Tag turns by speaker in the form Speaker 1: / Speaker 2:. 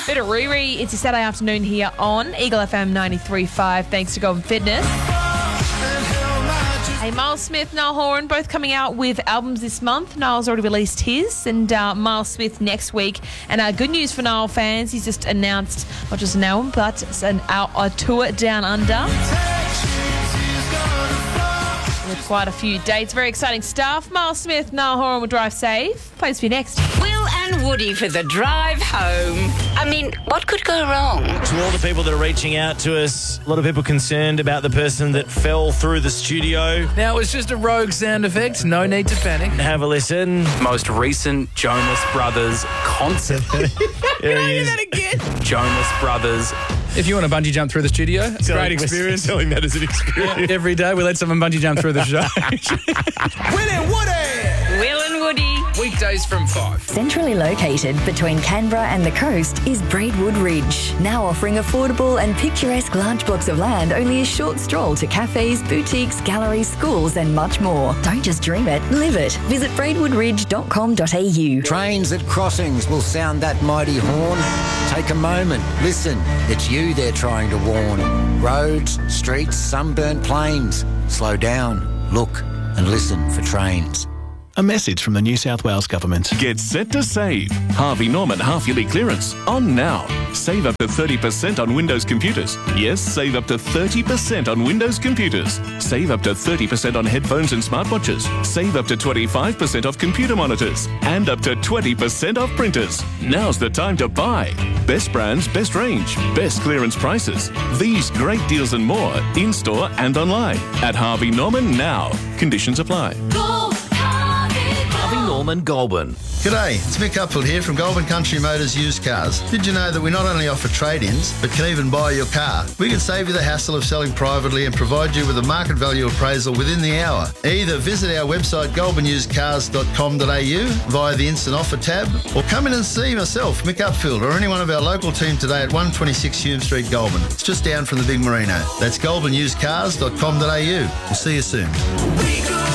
Speaker 1: Bit of Riri. It's a Saturday afternoon here on Eagle FM 93.5. Thanks to Golden Fitness. Hey, Miles Smith, Niall Horan, both coming out with albums this month. Niall's already released his, and Miles Smith next week. And good news for Niall fans, he's just announced not just an album, but a tour down under. With quite a few dates. Very exciting stuff. Miles Smith, Niall Horan will drive safe. Plays for you next.
Speaker 2: Will and Woody for the drive home. I mean, what could go wrong?
Speaker 3: To all the people that are reaching out to us, a lot of people concerned about the person that fell through the studio.
Speaker 4: Now, it was just a rogue sound effect. No need to panic.
Speaker 3: Have a listen.
Speaker 5: Most recent Jonas Brothers concert.
Speaker 3: There he is.
Speaker 5: Jonas Brothers.
Speaker 4: If you want to bungee jump through the studio, it's a great experience.
Speaker 3: Selling that as an experience.
Speaker 4: Every day we let someone bungee jump through the show.
Speaker 5: Will and Woody.
Speaker 2: Will and Woody.
Speaker 4: Weekdays from 5.
Speaker 6: Centrally located between Canberra and the coast is Braidwood Ridge, now offering affordable and picturesque large blocks of land only a short stroll to cafes, boutiques, galleries, schools and much more. Don't just dream it, live it. Visit braidwoodridge.com.au.
Speaker 7: Trains at crossings will sound that mighty horn. Take a moment, listen, it's you they're trying to warn. Roads, streets, sunburnt plains. Slow down, look and listen for trains.
Speaker 8: A message from the New South Wales Government.
Speaker 9: Get set to save. Harvey Norman half-yearly clearance on now. Save up to 30% on Windows computers. Yes, save up to 30% on Windows computers. Save up to 30% on headphones and smartwatches. Save up to 25% off computer monitors. And up to 20% off printers. Now's the time to buy. Best brands, best range, best clearance prices. These great deals and more in-store and online. At Harvey Norman now. Conditions apply. Harvey Norman Goulburn.
Speaker 10: G'day, it's Mick Upfield here from Goulburn Country Motors Used Cars. Did you know that we not only offer trade-ins, but can even buy your car? We can save you the hassle of selling privately and provide you with a market value appraisal within the hour. Either visit our website goulburnusedcars.com.au via the Instant Offer tab, or come in and see myself, Mick Upfield, or any one of our local team today at 126 Hume Street, Goulburn. It's just down from the Big Merino. That's goulburnusedcars.com.au. We'll see you soon.